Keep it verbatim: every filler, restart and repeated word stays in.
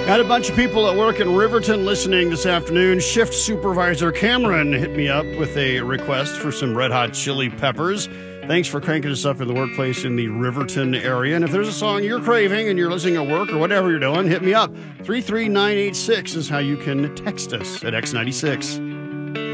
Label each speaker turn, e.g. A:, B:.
A: Got a bunch of people at work in Riverton listening this afternoon. Shift supervisor Cameron hit me up with a request for some Red Hot Chili Peppers. Thanks for cranking us up in the workplace in the Riverton area. And if there's a song you're craving and you're listening at work or whatever you're doing, hit me up. three three nine eight six is how you can text us at X ninety-six.